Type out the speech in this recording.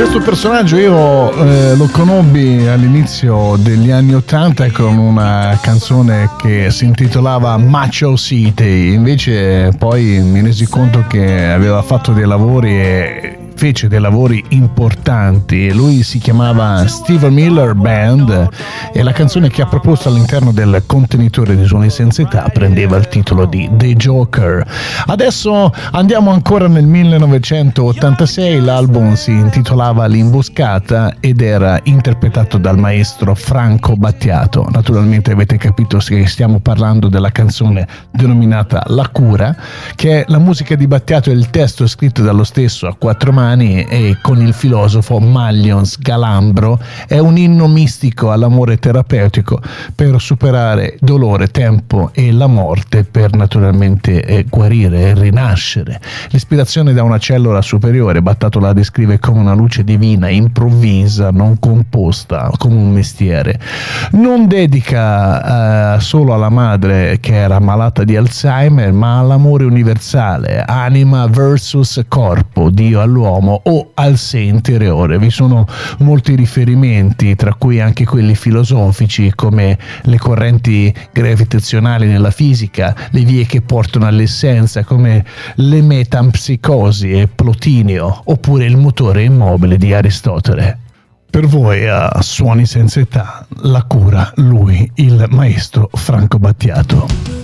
Questo personaggio io lo conobbi all'inizio degli anni '80 con una canzone che si intitolava Macho City, invece poi mi resi conto che aveva fatto dei lavori e fece dei lavori importanti. Lui si chiamava Steve Miller Band e la canzone che ha proposto all'interno del contenitore di Suoni Senza Età prendeva il titolo di The Joker. Adesso andiamo ancora nel 1986, l'album si intitolava L'Imboscata ed era interpretato dal maestro Franco Battiato. Naturalmente avete capito che stiamo parlando della canzone denominata La Cura, che è la musica di Battiato e il testo scritto dallo stesso a quattro mani e con il filosofo Maglion Sgalambro. È un inno mistico all'amore terapeutico per superare dolore, tempo e la morte, per naturalmente guarire e rinascere. L'ispirazione da una cellula superiore, Battiato la descrive come una luce divina, improvvisa, non composta, come un mestiere. Non dedica solo alla madre che era malata di Alzheimer, ma all'amore universale, anima versus corpo, Dio all'uomo o al sé interiore. Vi sono molti riferimenti, tra cui anche quelli filosofici, come le correnti gravitazionali nella fisica, le vie che portano all'essenza, come le metampsicosi e Plotinio, oppure il motore immobile di Aristotele. Per voi a Suoni Senza Età, La Cura, lui, il maestro Franco Battiato.